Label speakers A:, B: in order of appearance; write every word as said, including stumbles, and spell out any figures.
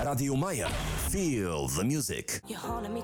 A: Radio Maja. Feel the music.
B: You're haunting me